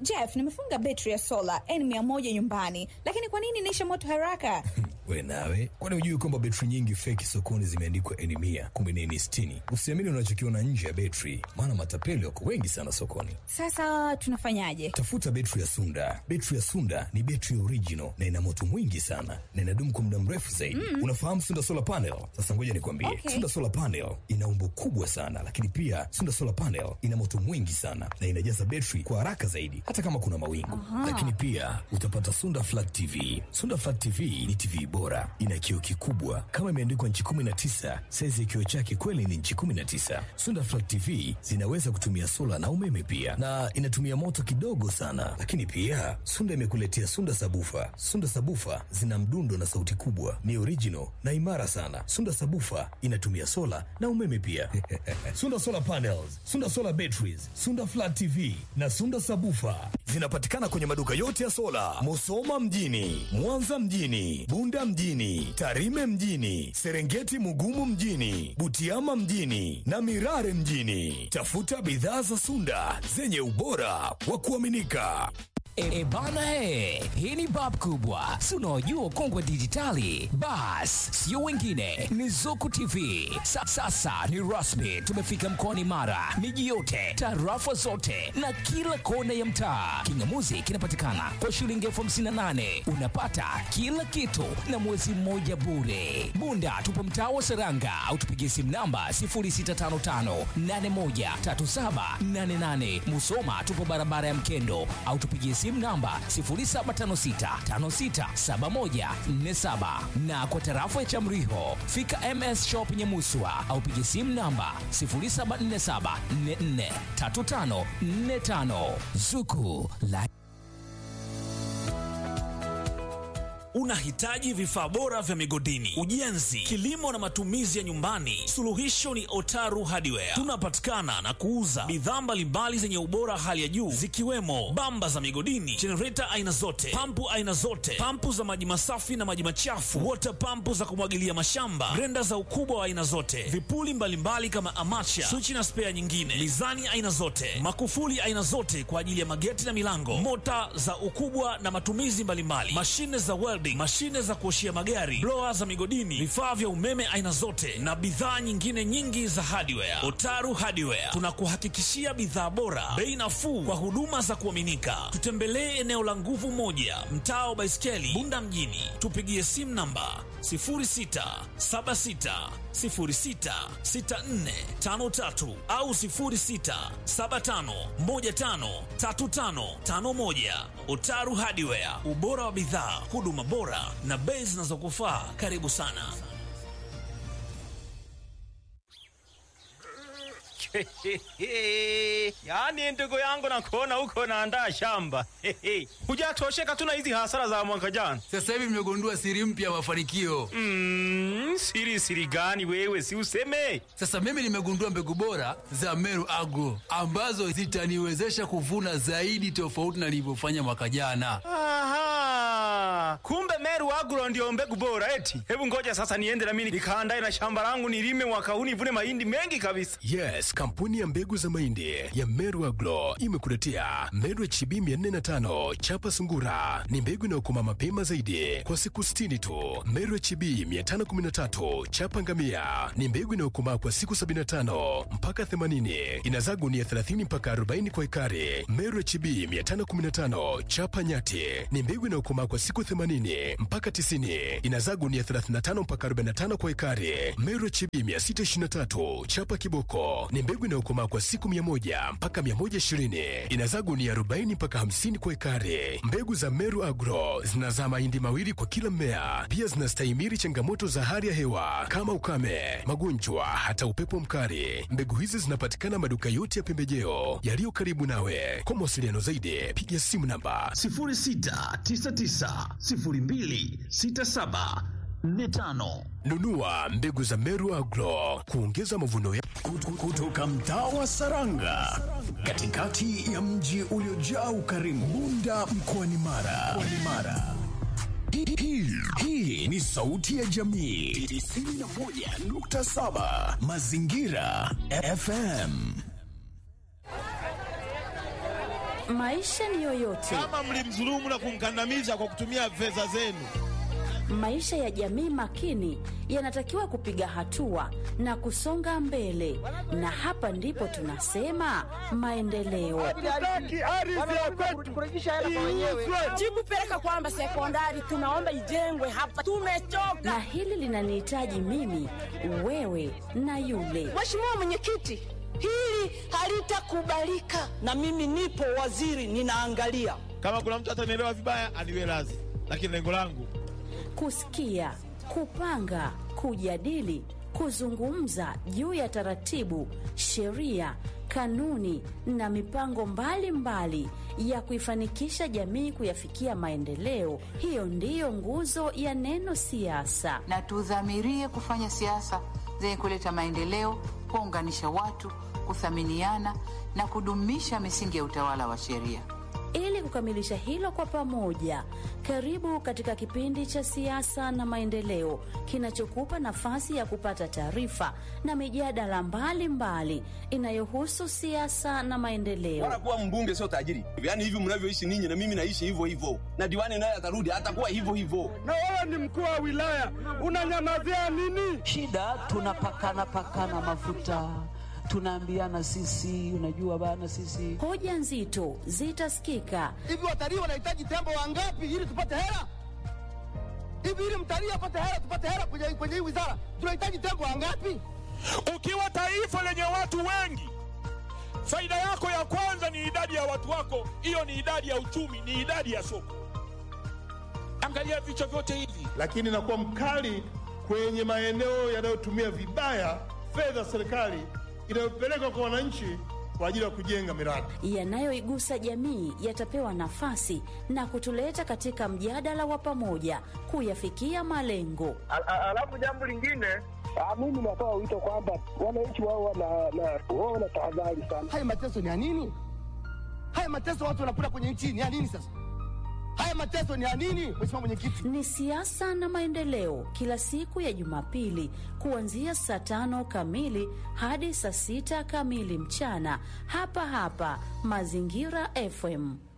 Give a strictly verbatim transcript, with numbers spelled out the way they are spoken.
Jeff, nimefunga betri ya sola N mia moja nyumbani, lakini kwa nini inaisha moto haraka? We nawe, kwani hujui kwamba betri nyingi feki sokoni zimeandikwa N mia kumbe ni N sitini? Usiamini unachokiona nje ya betri, maana matapeli wako wengi sana sokoni. Sasa tunafanyaje? Tafuta betri ya Sunda. Betri ya Sunda ni betri original na ina moto mwingi sana na inadumu kwa muda mrefu zaidi. Mm. Unafahamu Sunda Solar Panel? Sasa ngoja nikwambie. Okay. Sunda Solar Panel ina umbo kubwa sana, lakini pia Sunda Solar Panel ina moto mwingi sana na inajaza betri kwa haraka zaidi hata kama kuna mawingu. Aha. Lakini pia utapata Sunda Flat T V. Sunda Flat T V ni T V bora, ina kioo kikubwa kama imeandikwa inchi kumi na tisa. Size ya kioo chake kweli ni inchi kumi na tisa. Sunda Flat T V zinaweza kutumia sola na umeme pia, na inatumia moto kidogo sana. Lakini pia Sunda imekuletea Sunda Sabufa. Sunda Sabufa zina mdundo na sauti kubwa, ni original na imara sana. Sunda Sabufa inatumia sola na umeme pia. Sunda Solar Panels, Sunda Solar Batteries, Sunda Flat T V na Sunda Sabufa zinapatikana kwenye maduka yote ya sola, Musoma mjini, Mwanza mjini, Bunda mjini, Tarime mjini, Serengeti Mugumu mjini, Butiama mjini na Mirare mjini. Tafuta bidhaa za Sunda zenye ubora wa kuaminika. E bana he, hii ni bab kubwa. Si unaojua kongwe dijitali? Bas, sio wengine, ni Zuku T V. Sa, sasa ni rasmi, tumefika mkoani Mara, miji yote, tarafa zote na kila kona ya mtaa. Kingamuzi kinapatikana kwa shilingi elfu hamsini na nane. Unapata kila kitu na mwezi mmoja bure. Bunda tupo mtaa wa Seranga au tupigie simu namba sifuri sita tano tano nane moja tatu saba nane nane. Musoma tupo barabara ya Mkendo au tupigie simu namba sifuri saba tano sita tano sita saba moja nne saba, na kwa tarafa ya Chamriho fika M S Shop Nyamuswa au pigie simu namba sifuri saba nne saba nne nne tatu tano nne tano. Zuku la Unahitaji vifaa bora vya migodini, ujenzi, kilimo na matumizi ya nyumbani? Suluhisho ni Otaru Hardware. Tunapatikana na kuuza bidhaa mbalimbali zenye ubora hali ya juu, zikiwemo bamba za migodini, jenereta aina zote, pampu aina zote, pampu za maji masafi na maji machafu, water pampu za kumwagilia mashamba, grenda za ukubwa wa aina zote, vipuli mbalimbali kama amacha, swichi na spea nyingine, mizani aina zote, makufuli aina zote kwa ajili ya mageti na milango, mota za ukubwa na matumizi mbalimbali, mashine za welding, mashine za kuoshia magari, blower za migodini, vifaa vya umeme aina zote na bidhaa nyingine nyingi za hardware. Otaru Hardware tunakuhakikishia bidhaa bora, bei nafuu kwa huduma za kuaminika. Tutembelee eneo la Nguvu Moja, mtaa wa Baiskeli, Bunda mjini. Tupigie simu namba sifuri sita saba sita sifuri sita sita nne tano tatu au sifuri sita saba tano moja tano tatu tano tano moja. Otaru Hardware, ubora wa bidhaa, huduma bora na bei zinazokufaa. Karibu sana. Yaani ndugu yangu nakuona huko naandaa shamba. Hujatosheka tu na hizi hasara za mwaka jana. Sasa hivi nimegundua siri mpya ya mafanikio. Mm, siri siri gani wewe, si useme? Sasa mimi nimegundua mbegu bora za Meru Agro ambazo zitaniwezesha kuvuna zaidi tofauti na nilivyofanya mwaka jana. Aha. Kumbe Meru Agro ndio mbegu bora eti. Hebu ngoja sasa niende na mimi nikaandae na shamba langu nilime mwaka huu nivune mahindi mengi kabisa. Yes, kampuni ya mbegu za mahindi ya Meru Agro imekuletea Meru H B mia nne na tano chapa sungura. Ni mbegu inayokoma mapema zaidi kwa siku sitini tu. Meru H B mia tano kumi na tatu chapa ngamia ni mbegu inayokoma kwa siku sabini na tano mpaka themanini. Inazaa gunia thelathini mpaka arobaini kwa ekari. Meru H B mia tano kumi na tano chapa nyati ni mbegu inayokoma kwa siku themanini mpaka tisini. Inazaa gunia thelathini na tano mpaka arobaini na tano kwa ekari. Meru H B mia sita ishirini na tatu chapa kiboko ni mbegu inayokomaa kwa siku mia moja mpaka mia moja ishirini. Inazaa gunia arobaini mpaka hamsini kwa ekari. Mbegu za Meru Agro zinazaa mahindi mawili kwa kila mmea. Pia zinastahimili changamoto za hali ya hewa kama ukame, magonjwa, hata upepo mkali. Mbegu hizi zinapatikana maduka yote ya pembejeo yaliyo karibu nawe. Kwa mawasiliano zaidi, piga simu namba sifuri sita tisa tisa sifuri mbili sita saba nne tano. Nunua mbegu za Meru Agro kuongeza mavuno ya Kutoka mtaa wa Saranga, katikati ya mji uliojaa ukarimu, Bunda mkoani Mara. Mara. Hii, hii, hii ni sauti ya jamii tisini na moja nukta saba Mazingira F M. Maisha ni yoyote. Kama mlimdhulumu na kumkandamiza kwa kutumia fedha zenu. Maisha ya jamii makini yanatakiwa kupiga hatua na kusonga mbele, na hapa ndipo tunasema maendeleo. Jibu peleka kwamba sekondari tunaomba ijengwe hapa, tumechoka. Na hili linanihitaji mimi, wewe na yule. Mheshimiwa Mwenyekiti, hili halitakubalika, na mimi nipo waziri ninaangalia. Kama kuna mtu atanielewa vibaya aniwe radhi, lakini lengo langu kusikia, kupanga, kujadili, kuzungumza juu ya taratibu, sheria, kanuni na mipango mbalimbali mbali ya kuifanikisha jamii kuyafikia maendeleo. Hiyo ndiyo nguzo ya neno siasa. Na tudhamirie kufanya siasa zenye kuleta maendeleo, kuunganisha watu, kuthaminiana na kudumisha misingi ya utawala wa sheria. Ili kukamilisha hilo kwa pamoja, karibu katika kipindi cha siasa na maendeleo kinachokupa nafasi ya kupata taarifa na mijadala mbalimbali inayohusu siasa na maendeleo. Bora kuwa mbunge sio tajiri. Yaani hivi mnavyoishi ninyi na mimi naishi hivyo hivyo. Na diwani naye atarudi hatakuwa hivyo hivyo. Na wewe ni mkuu wa wilaya, unanyamazia nini? Shida tunapakana pakana mafuta. Tunaambiana sisi, unajua bana sisi. Hoja nzito zitasikika. Hivi watalii wanahitaji tembo wangapi ili tupate hela? Hivi ili mtalii apate hela, tupate hela kwenye kwenye hii wizara, tunahitaji tembo wangapi? Ukiwa taifa lenye watu wengi, faida yako ya kwanza ni idadi ya watu wako. Hiyo ni idadi ya uchumi, ni idadi ya soko. Angalia vichwa vyote hivi. Lakini nakuwa mkali kwenye maeneo yanayotumia vibaya fedha serikali inayopelekwa kwa wananchi kwa ajili ya kujenga miradi yanayoigusa jamii yatapewa nafasi na kutuleta katika mjadala wa pamoja kuyafikia malengo. Alafu jambo lingine, mimi natoa wito kwamba wananchi wao wana wao wana tahadhari sana. Haya mateso ni ya nini? Haya mateso watu wanapata kwenye nchi ni ya nini sasa? Haya mateso ni ya nini, Mheshimiwa Mwenyekiti? Ni siasa na maendeleo, kila siku ya Jumapili kuanzia saa tano kamili hadi saa sita kamili mchana, hapa hapa Mazingira F M.